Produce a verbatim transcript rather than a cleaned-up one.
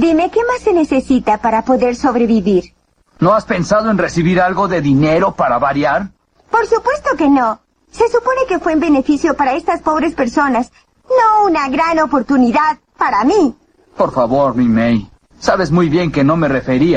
Dime, ¿qué más se necesita para poder sobrevivir? ¿No has pensado en recibir algo de dinero para variar? Por supuesto que no. Se supone que fue en beneficio para estas pobres personas, no una gran oportunidad para mí. Por favor, mi May. Sabes muy bien que no me refería